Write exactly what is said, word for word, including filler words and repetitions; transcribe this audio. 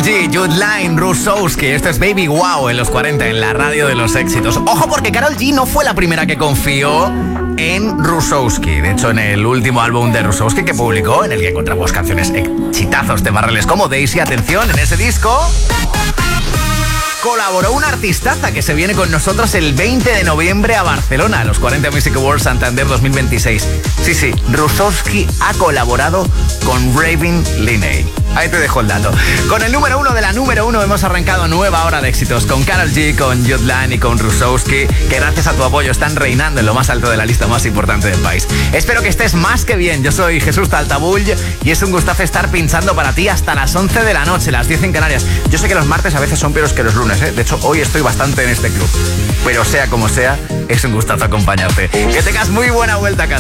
Karol G, Jude Line, Rusowski. Esto es Baby Wow en los cuarenta, en la radio de los éxitos. Ojo, porque Karol G no fue la primera que confió en Rusowski. De hecho, en el último álbum de Rusowski que publicó, en el que encontramos canciones exitazos de barreles como Daisy, atención, en ese disco colaboró una artistaza que se viene con nosotros el veinte de noviembre a Barcelona, a los cuarenta Music Awards Santander dos mil veintiséis. Sí, sí, Rusowski ha colaborado con Raven Linney. Ahí te dejo el dato. Con el número uno de la número uno hemos arrancado nueva hora de éxitos con Karol G, con Jude Line y con Rusowski, que gracias a tu apoyo están reinando en lo más alto de la lista más importante del país. Espero que estés más que bien. Yo soy Jesús Taltabull y es un gustazo estar pinchando para ti hasta las once de la noche, las diez en Canarias. Yo sé que los martes a veces son peores que los lunes, ¿eh? De hecho, hoy estoy bastante en este club. Pero sea como sea, es un gustazo acompañarte. Que tengas muy buena vuelta a casa.